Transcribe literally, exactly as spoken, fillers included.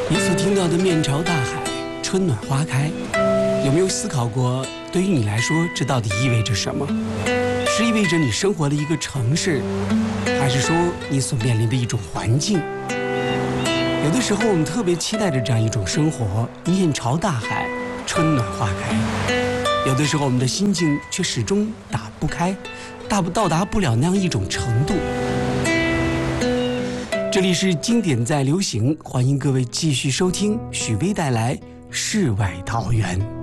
你所听到的面朝大海，春暖花开，有没有思考过，对于你来说，这到底意味着什么？是意味着你生活的一个城市，还是说你所面临的一种环境？有的时候，我们特别期待着这样一种生活，面朝大海，春暖花开。有的时候，我们的心境却始终打不开，大不到达不了那样一种程度。这里是经典在流行，欢迎各位继续收听许巍带来世外桃源。